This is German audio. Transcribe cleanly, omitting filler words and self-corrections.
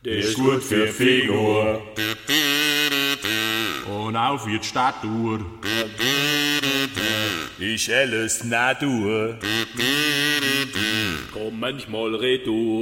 Der ist gut für die Figur. Und auch für die Statur. Ist alles Natur. Komm manchmal retour.